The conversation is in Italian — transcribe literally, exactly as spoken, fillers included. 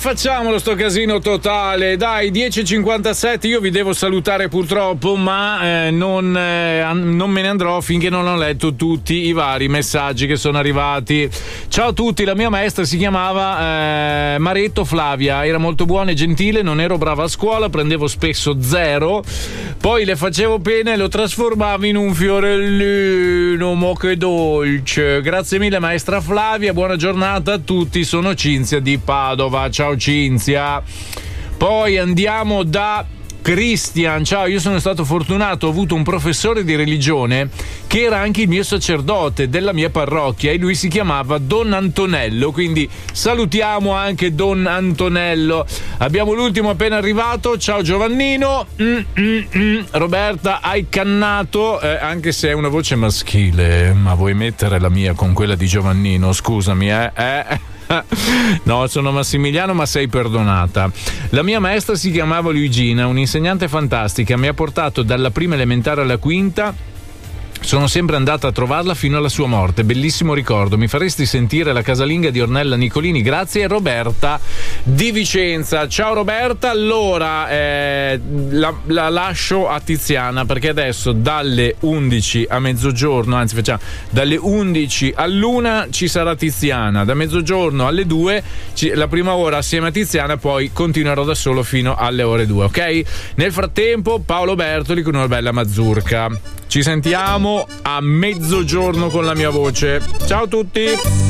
facciamolo sto casino totale, dai, dieci e cinquantasette, io vi devo salutare purtroppo, ma eh, non, eh, non me ne andrò finché non ho letto tutti i vari messaggi che sono arrivati. Ciao a tutti, la mia maestra si chiamava eh, Maretto Flavia, era molto buona e gentile, non ero brava a scuola, prendevo spesso zero, poi le facevo pena e lo trasformavo in un fiorellino, mo che dolce. Grazie mille maestra Flavia, buona giornata a tutti, sono Cinzia di Padova. Ciao Cinzia. Poi andiamo da Christian. Ciao, io sono stato fortunato, ho avuto un professore di religione che era anche il mio sacerdote della mia parrocchia e lui si chiamava Don Antonello, quindi salutiamo anche Don Antonello. Abbiamo l'ultimo appena arrivato. Ciao Giovannino. mm, mm, mm. Roberta, hai cannato, eh, anche se è una voce maschile, ma vuoi mettere la mia con quella di Giovannino? Scusami, eh, eh. No, sono Massimiliano, ma sei perdonata. La mia maestra si chiamava Luigina, un'insegnante fantastica, mi ha portato dalla prima elementare alla quinta. Sono sempre andata a trovarla fino alla sua morte, bellissimo ricordo. Mi faresti sentire la casalinga di Ornella Nicolini? Grazie. Roberta di Vicenza. Ciao Roberta, allora eh, la, la lascio a Tiziana perché adesso dalle undici a mezzogiorno, anzi facciamo dalle undici all'una ci sarà Tiziana, da mezzogiorno alle due ci, la prima ora assieme a Tiziana, poi continuerò da solo fino alle ore due, ok? Nel frattempo Paolo Bertoli con una bella mazurka. Ci sentiamo a mezzogiorno con la mia voce. Ciao a tutti!